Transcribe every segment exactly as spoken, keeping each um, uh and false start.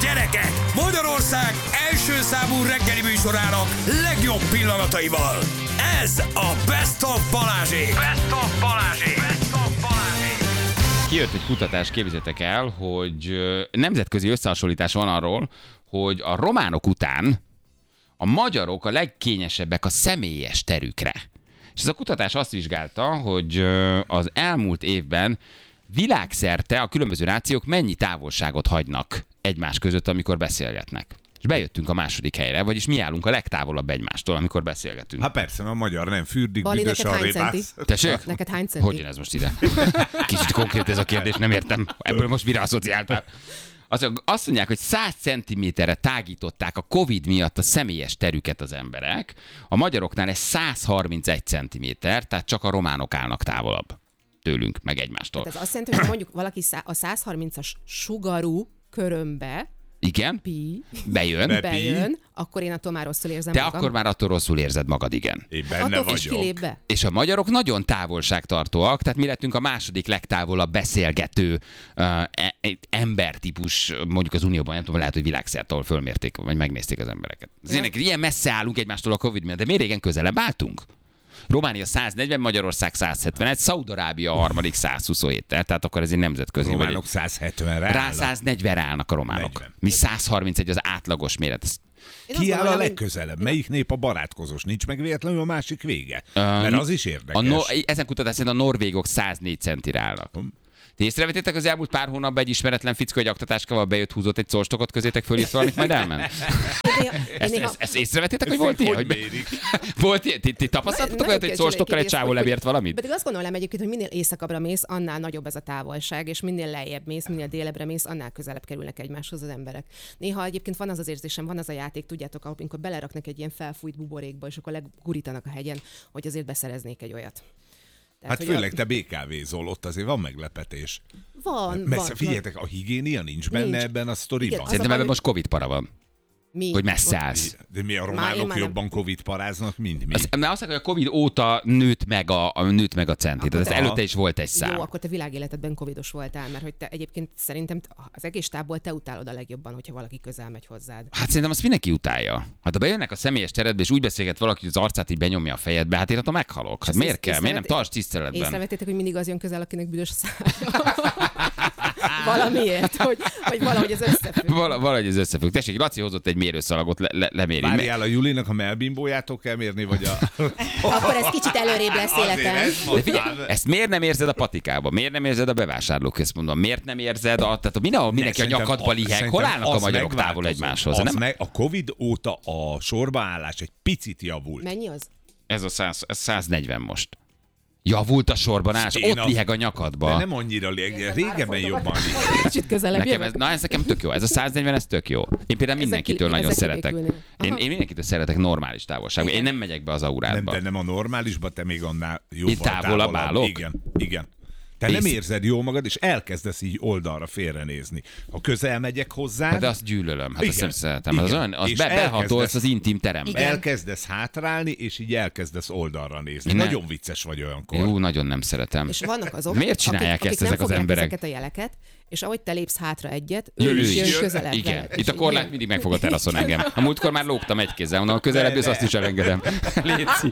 Gyerekek, Magyarország első számú reggeli műsorának legjobb pillanataival. Ez a Best of Balázsék. Best of Balázsék. Best of Balázsék. Kijött egy kutatás, képzeljétek el, hogy nemzetközi összehasonlítás van arról, hogy a románok után a magyarok a legkényesebbek a személyes terükre. És ez a kutatás azt vizsgálta, hogy az elmúlt évben világszerte a különböző nációk mennyi távolságot hagynak egymás között, amikor beszélgetnek. És bejöttünk a második helyre, vagyis mi állunk a legtávolabb egymástól, amikor beszélgetünk. Hát persze, a magyar nem fürdik, Bali, büdös neked hány arrébb centi? állsz. Tessék? Neked hány centi? Hogy jön ez most ide? Kicsit konkrét ez a kérdés, nem értem. Ebből most mire asszociáltál? Azt mondják, hogy száz centiméterre tágították a Covid miatt a személyes terüket az emberek. A magyaroknál ez száz harmincegy centiméter, tehát csak a románok állnak távolabb tőlünk, meg egymástól. Tehát ez azt jelenti, hogy mondjuk valaki szá- a száz harmincas sugarú körömbe Igen? pi, Bejön. Be- bejön, akkor én attól már rosszul érzem Te magam. akkor már attól rosszul érzed magad, igen. Én benne Attól is vagyok. kilép be. És a magyarok nagyon távolságtartóak, tehát mi lettünk a második legtávolabb beszélgető uh, e- embertípus, mondjuk az Unióban, nem tudom, lehet, hogy világszerte, ahol fölmérték, vagy megnézték az embereket. Zének, ilyen messze állunk egymástól a Covid miatt, de miért régen közelebb álltunk? Románia száz negyven, Magyarország száz hetvenegy, Szaúd-Arábia a harmadik száz huszonhét, tehát akkor ez egy nemzetközi. Románok vagy száz hetvenre rá állnak. száz negyvenre állnak a románok. negyven. Mi száz harmincegy az átlagos méret. Ez Én Ki azt áll a gondolom, hogy- legközelebb? Melyik nép a barátkozós? Nincs meg véletlenül a másik vége? Mert az is a érdekes. no- ezen kutatás szerint a norvégok száz négy centire állnak. Ti észrevettétek az elmúlt pár hónapban egy ismeretlen fickó egy aktatáskával bejött, húzott egy szolstokot közétek, fölírt valamit, majd elment? Én néha- én Ezt, néha- ezt, ezt észrevettétek, hogy volt ilyen? Hogy Hogy mérik? volt ilyen? Ti, ti tapasztaltatok Nagyon olyat, hogy egy kicsi szolstokkal egy rész, csávó hogy- lebért valamit? Pedig azt gondolom egyébként, hogy minél északabbra mész, annál nagyobb ez a távolság, és minél lejjebb mész, minél délebbre mész, annál közelebb kerülnek egymáshoz az emberek. Néha egyébként van az az érzésem, van az a játék, tudjátok, amikor beleraknak egy ilyen felfújt buborékba, és akkor legurítanak a hegyen, hogy azért beszereznék egy olyat. Tehát, Hát hogy főleg te bé ká vézol, ott azért van meglepetés. a... Van, Messze, van, figyeljetek, a higiénia nincs benne Nincs. ebben a sztoriban. Igen, az Szerintem a ebben baj, most Covid para van, Mi? hogy messze állsz. De mi a Már én románok már nem. jobban Covid paráznak, mint mi? Az, mert azt mondják, hogy a Covid óta nőtt meg a, a, nőtt meg a centi. Tehát ez te- előtte is volt egy szám. Jó, akkor te világéletedben covidos voltál, mert hogy te egyébként szerintem az egész tábból te utálod a legjobban, hogyha valaki közel megy hozzád. Hát szerintem azt mindenki utálja. Hát ha bejönnek a személyes teredbe, és úgy beszélget valaki, hogy az arcát így benyomja a fejedbe, hát én attól meghalok. Hát És miért ész- kell? Miért nem észrevet- tarts tiszteletben? Észrevettétek, hogy mindig az jön közel, akinek büdös a szája. Valamiért, hogy, hogy valahogy ez összefügg. Val- valahogy ez összefügg. Tessék, Laci hozott egy mérőszalagot, le- le- leméri. Várjál, a Julinak a melbimbójától kell mérni, vagy a... Akkor ez kicsit előrébb lesz Azért életen. ezt De figyelj, mondtad. ezt miért nem érzed a patikában? Miért nem érzed a bevásárlóközpontban? Miért nem érzed a... Tehát mindenhol mindenki a Szerintem nyakadba a- liheg. szerintem Hol állnak a az magyarok távol megváltozott. egymáshoz? Az Nem? meg, a Covid óta a sorbaállás egy picit javult. Mennyi az? Ez a száz, ez száz negyven most. Javult a sorban állás, Én ott az- liheg a De nyakadba. nem annyira lég, régebben jobban lég. Kicsit közelebb Nekem jövök. ez, na ez nekem tök jó, ez a száz negyven, ez tök jó. Én például mindenkitől ki- nagyon ezek szeretek. kibékülnék. Én, Aha. én mindenkitől szeretek normális távolságban. Én nem megyek be az Nem, aurádba. de nem a normálisba, te még annál jobban távolabb állok? Igen, igen. Te nem Ész- érzed jól magad, és elkezdesz így oldalra félrenézni. Ha közel megyek hozzád, Hát de azt gyűlölöm, hát azt Igen, nem szeretem. Az, igen. olyan, az És be, behatolsz elkezdesz- az intim terembe. Igen. elkezdesz hátrálni, és így elkezdesz oldalra nézni. Nem. Nagyon vicces vagy olyankor. Jó, nagyon nem szeretem. És vannak azok, Miért csinálják akik, ezt akik ezek az nem fogják emberek? ezeket a jeleket, és ahogy te lépsz hátra egyet, Ő ő is is jön jön. közelebb. Igen, veled. itt a És korlát ilyen- mindig megfog a teraszon engem. A múltkor már lógtam egy kézzel, onnan a közelebb jössz, azt is elengedem. Léci.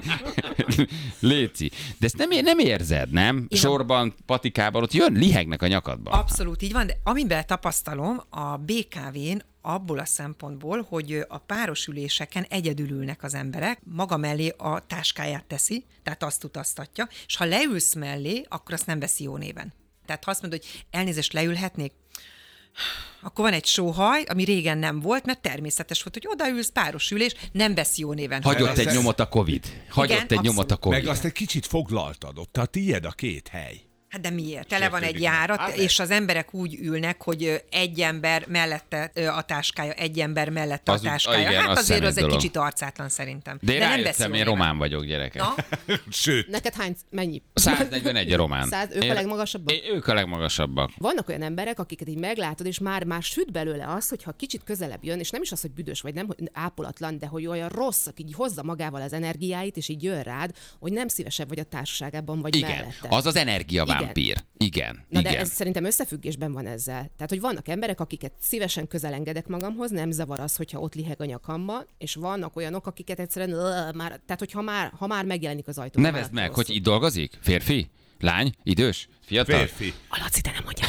Léci. De ezt nem, nem érzed, nem? Sorban, patikában, ott jön, lihegnek a nyakadba. Abszolút így van, de amiben tapasztalom a bé ká vén abból a szempontból, hogy a párosüléseken egyedül ülnek az emberek, maga mellé a táskáját teszi, tehát azt utaztatja, és ha leülsz mellé, akkor azt nem veszi jó néven. Tehát ha azt mondod, hogy elnézést leülhetnék, akkor van egy sóhaj, ami régen nem volt, mert természetes volt, hogy odaülsz, páros ülés, nem vesz jó néven. Hagyott azt egy ez- nyomot a Covid. Hagyott Igen, egy nyomot a abszolút. Covid. Meg azt egy kicsit foglaltad ott, a tiéd a két hely. Hát de miért? Tele van egy Sértődik meg. járat, Hát és az emberek úgy ülnek, hogy ö, egy ember mellette ö, a táskája, egy ember mellette Az a úgy- táskája. igen, hát az azért az szemét egy dolog. kicsit arcátlan szerintem. De én nem rájöttem, veszi én jó néven. román vagyok, gyerekek. Na, Sőt, Neked hány, mennyi? száz negyvenegy a román. Száz, ők a Én- legmagasabbak? Én- Ők a legmagasabbak. Vannak olyan emberek, akiket így meglátod, és már, már süt belőle az, hogyha kicsit közelebb jön, és nem is az, hogy büdös vagy nem, hogy ápolatlan, de hogy olyan rossz, aki így hozza magával az energiáit, és így jön rád, hogy nem szívesebb vagy a társaságában, vagy Igen, mellette. az az energiavámpír. vámpír. Igen, Na igen. de ez szerintem összefüggésben van ezzel. Tehát, hogy vannak emberek, akiket szívesen közel engedek magamhoz, nem zavar az, hogyha ott liheg a nyakamba, és vannak olyanok, akiket egyszerűen uh, már, tehát, hogy ha már, ha már megjelenik az ajtó. Nevezd meg, hogy itt dolgozik? Férfi? Lány? Idős? Fiatal? Férfi. A Laci, te nem mondjál.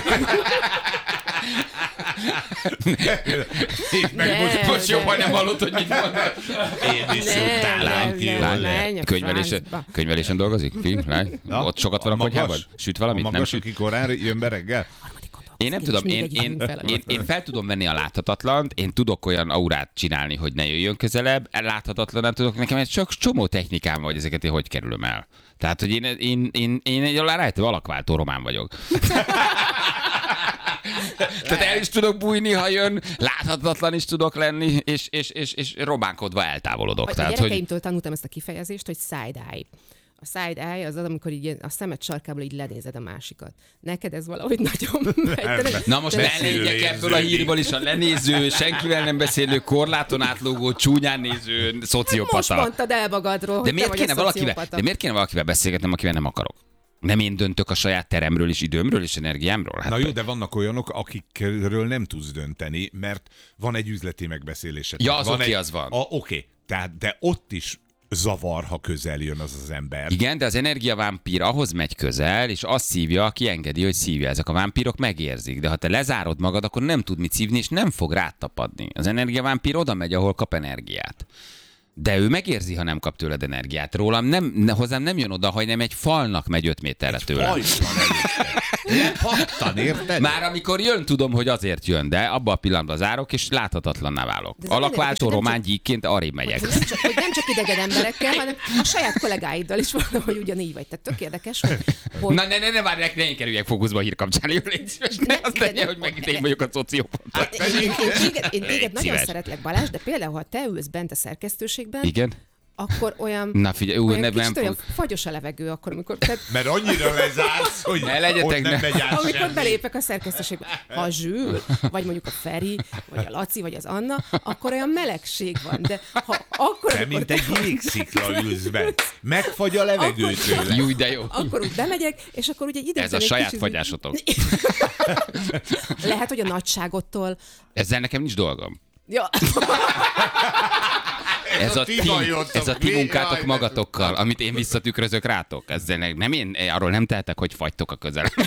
Meg most, Most jobban nem hallott, hogy mit mondod. én is utálom. Lány, lány. Könyvelésen, könyvelésen dolgozik? Fi? Lány? Na, Ott sokat van a magas- konyhában? Süt valamit? A Nem magas, süt? aki korán jön be reggel? Én nem tudom, én, én, én, én fel tudom venni a láthatatlant, én tudok olyan aurát csinálni, hogy ne jöjjön közelebb, láthatatlan nem tudok, nekem egy csak csomó technikám van, hogy ezeket én hogy kerülöm el. Tehát, hogy én, én, én, én egy rájöttem alakváltó román vagyok. Tehát el is tudok bújni, ha jön, láthatatlan is tudok lenni, és, és, és, és románkodva eltávolodok. A Tehát, hogy... gyerekeimtől tanultam ezt a kifejezést, hogy side-eye. A side-eye az az, amikor így a szemed sarkából így lenézed a másikat. Neked ez valahogy nagyon megy. Na most ne legyek ebből a hírből is a lenéző, senkivel nem beszélő, korláton átlógó, csúnyán néző Most szociopata. mondtad el magadról, De hogy miért te vagy kéne a valakivel, szociopata. de miért kéne valakivel beszélgetnem, akivel nem akarok? Nem én döntök a saját teremről és időmről és energiámról? Hát Na jó, de vannak olyanok, akikről nem tudsz dönteni, mert van egy üzleti megbeszélésed. Ja, az van oké, egy... az van. A, oké, tehát, de ott is zavar, ha közel jön az az ember. Igen, de az energiavámpír ahhoz megy közel, és azt szívja, aki engedi, hogy szívja. Ezek a vámpírok megérzik, de ha te lezárod magad, akkor nem tud mit szívni, és nem fog rátapadni. Az energiavámpír oda megy, ahol kap energiát. De ő megérzi, ha nem kap tőled energiát. Rólam nem, ne, hozzám nem jön oda, hogy nem egy falnak megy öt méterre tőlem. Hajtan előtte. Pattan, érted? Már amikor jön, tudom, hogy azért jön, de abban a pillanatban zárok, és láthatatlanná válok. De ez nem Alakváltó érdekes, hogy román nem csak- gyíkként arrébb megyek. Hogy nem, csak, hogy nem csak idegen emberekkel, hanem a saját kollégáiddal is valahogy ugyanígy vagy. Tehát tök érdekes, hogy... hogy Na, ne, ne, ne, várj, ne én kerüljek fókuszba a hír kapcsán, jó, légy szíves, ne, Ne, azt de tegye, ne- hogy megint én vagyok a szociopata. Hát, én, én, én téged, én téged nagyon szíves. szeretlek, Balázs, de például, ha te ülsz bent a szerkesztőségben, Igen? akkor olyan, Na figyelj, ú, olyan ne, kicsit nem olyan fog. fagyos a levegő, akkor, amikor, tehát, Mert annyira lezársz, hogy Ne legyetek, ott nem ne. megy át amikor semmi. belépek a szerkesztőségbe. Ha a Zsül, vagy mondjuk a Feri, vagy a Laci, vagy az Anna, akkor olyan melegség van. De ha akkor, Te, amikor mint te- egy jégszikla ülsz be. Megfagy a levegő tőle. Júj, de jó. akkor úgy bemegyek, és akkor ugye egy idő Ez a után egy saját kicsit- fagyásotok. Lehet, hogy a nagyságottól... Ezzel nekem nincs dolgom. Ja. Ez a ti ti, bajotok, ez a ti mi? munkátok Jaj, magatokkal, amit én visszatükrözök rátok. Ezzel ne- nem én, arról nem tehetek, hogy fagytok a közelemben.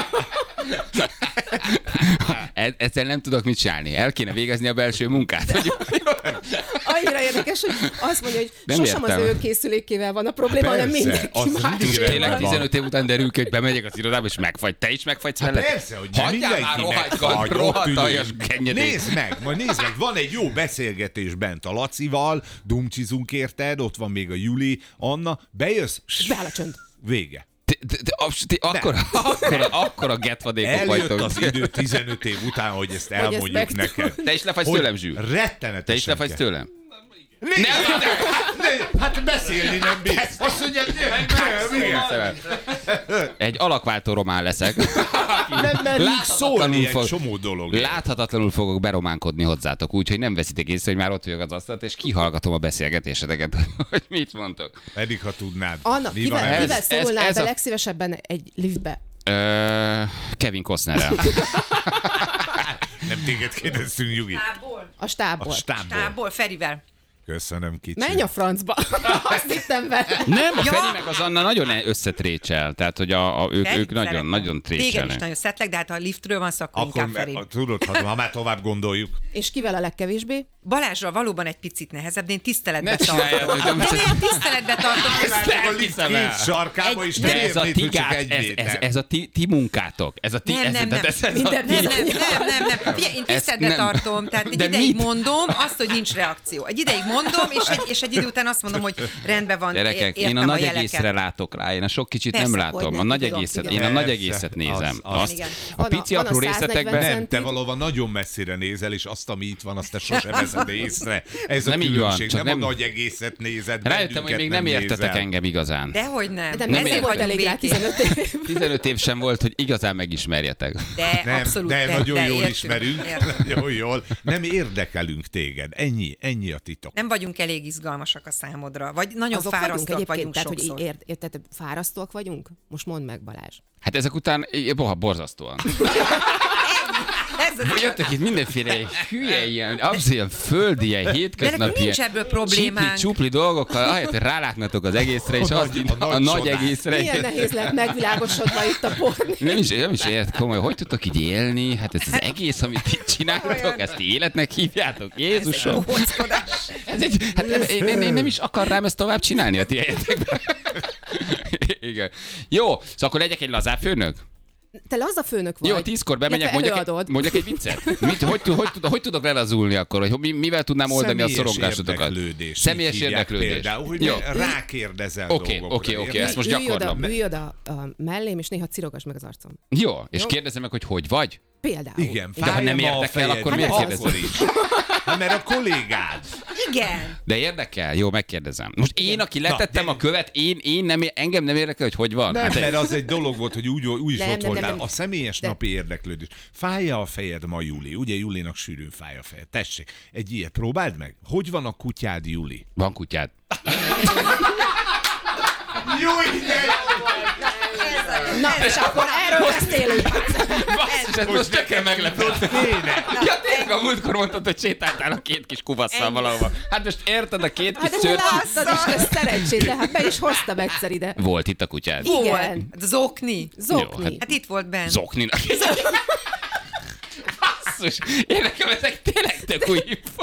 E- Ezzel nem tudok mit csinálni. El kéne végezni a belső munkát. Hogy... Annyira érdekes, hogy azt mondja, hogy Nem sosem értem. az ő készülékével van a probléma, hanem Persze, mindenki az más. mindig És tényleg Van. tizenöt év után derül ki, hogy bemegyek az irodába, és megfagy. Te is megfagysz vele? Persze, hogy nem Hagyjál már mindenki rohadtkat, megfagy, ott rohadt ülünk. aljas kenyedék. Nézd meg, majd nézd meg, van egy jó beszélgetés bent a Lacival, dumcsizunk érted, ott van még a Juli, Anna, bejössz, Beáll a csönd. vége. Te- te- te- abs- ti Akkora, akkora, akkora getvadékok Eljött vagytok. az idő tizenöt év után, hogy ezt elmondjuk meg- neked. Te is lefagysz Hogy tőlem, Zsül? rettenetesen Te is lefagysz kell. tőlem? Nézd, Nem, ne, hát beszélni nem bírsz. Azt mondja, nem, igen. Egy alakváltó román leszek. Nem merünk szólni egy fog- csomó dolog. Láthatatlanul fogok berománkodni hozzátok, úgyhogy nem veszitek észre, hogy már ott vagyok az asztalt, és kihallgatom a beszélgetéseteket, hogy mit mondtok. Pedig ha tudnád. Anna, Mi kivel, van ez? kivel Ez- szólnál ez be a- legszívesebben egy liftbe? Ö, Kevin Costnerrel. Nem téged kérdeztünk, Nyugi. Stábból. A stábból. A stábból. Stábból, Ferivel. Köszönöm, kicsi. Menj a francba. Azt hittem vele. Nem, a Ja. Feri meg az Anna nagyon összetrécsel, tehát hogy a, a, ők, Ferit ők nagyon, szeretem. nagyon Téged is trécselnek. nagyon szeretlek, de hát ha a liftről van szó, akkor, Akkor inkább Feri. me- tudod, ha, ha már tovább gondoljuk. És kivel a legkevésbé? Balázsral valóban egy picit nehezebb, de én tiszteletbe Ne csináljátok, tartom. nem De én tiszteletbe tartom. A lift két sarkába is De ez a beérnéd, ti, hogy csak gát, egy ez, ez, méter. ez a ti, ti munkátok. Ez a ti, Nem, ez, nem, tehát nem. Ez, ez Minden- a ti, Nem, nem, nem, nem, nem. Figyelj, én Ezt tiszteletbe nem. tartom, tehát egy De ideig mit? mondom azt, hogy nincs reakció. Egy ideig mondom, és egy, és egy idő után azt mondom, hogy rendben van, Gyerekek, értem én a nagy jeleket. egészre látok rá, én a sok kicsit Persze, nem hogy látom. nem, A nagy tudom, egészet, igen. én a nagy Persze, egészet nézem. az- az. Azt, Igen. a Van a- pici van a apró száznegyven részletekben cent. Nem, te valóban nagyon messzire nézel, és azt, ami itt van, azt te sosem ezen veszed észre. Ez Nem a így van, különbség, csak nem, nem- a nagy egészet nézed, Rájöttem, hogy még nem értetek nézel. engem igazán. Dehogy nem. De Nem nem volt értem. elég rá tizenöt év. tizenöt év sem volt, hogy igazán megismerjetek. De Nem, abszolút. de de, nagyon de jól értünk, ismerünk, értünk. nagyon jól. Nem érdekelünk téged. Ennyi, ennyi a titok. Nem vagyunk elég izgalmasak a számodra, vagy nagyon Azok fárasztóak vagyunk vagyunk, egyébként, vagyunk tehát, hogy sokszor. ér, érted, fárasztóak vagyunk? Most mondd meg, Balázs. Hát ezek után, eh, boha, borzasztóan. Ez az Jöttek itt mindenféle hülye, ilyen, abszolút ilyen földi, ilyen hétköznapi, nekünk nincs ebből problémánk. csupli, csupli dolgokkal, ahelyett, hogy rálátnátok az egészre, és A azt nagy- így, a a, nagy nagy csodák. egészre. Milyen nehéz lehet megvilágosodva itt a porni. Nem is, nem is ért komoly, hogy tudtok így élni? Hát ez az egész, amit itt csináltok, ezt életnek hívjátok, Jézusom. Kockodás. Ez egy, hát nem, én, én, én nem is akarnám ezt tovább csinálni a ti helyetekben. Igen. Jó, szóval akkor legyek egy lazább főnök? Te laza főnök vagy. Jó, tízkor bemegyek, Illetve mondjak egy, előadod. mondjak egy viccet. Mit, hogy, hogy, hogy, hogy tudok lelazulni akkor? Hogy mi- mivel tudnám oldani a Személyes szorongásotokat? érdeklődés. Személyes így hívják érdeklődés. Például, hogy Jó. rákérdezel Oké, dolgokra. oké, oké, érted? ezt most Ülj oda, gyakorlom. ülj oda a mellém, és néha cirogass meg az arcom. Jó, és Jó. kérdezem meg, hogy hogy vagy? Például. Igen, De ha nem fáj ma a érdekel, fejed, akkor hát miért akkor kérdezed? is. Hát mert a kollégád. Igen. De érdekel? Jó, megkérdezem. Most én, aki letettem Na, a követ, én, én nem, engem nem érdekel, hogy hogy van. Nem, Hát, mert az egy dolog volt, hogy úgy, úgy is Nem, ott nem, nem, voltál. nem. A személyes De- napi érdeklődés. Fájja a fejed ma, Juli? Ugye Julinak sűrűn fáj a fejed. Tessék, egy ilyet próbáld meg. Hogy van a kutyád, Juli? van kutyád. Jó, de Na, és akkor erről beszélünk. Basszus, ez most nekem meglepett. kéne. Ja, tényleg a múltkor mondtad, hogy sétáltál a két kis kubasszal valahova. Hát most érted a két kis Hát de szőrcsi? láttad is, ez szerencsét, de hát be is hoztam egyszer ide. Volt itt a kutyád. Igen. Volt. Hát Zokni. Zokni. Jó, hát- Hát itt volt benn. Zokninak. Basszus, én nekem ezek tényleg tök új info.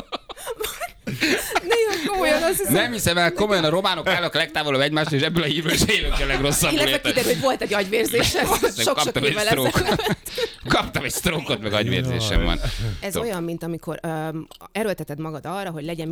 Néha komolyan azt hiszem. Nem hiszem el, komolyan a románok állnak legtávolabb egymástól, és ebből a hírből is élünk a legrosszabbul. Illetve érted? kiderül, hogy volt egy agyvérzésem Basszeg, sok-sok kaptam egy évvel stroke. ezelőtt. Kaptam egy sztrókot, meg agyvérzésem van. Ez Tudom. olyan, mint amikor öm, erőlteted magad arra, hogy legyen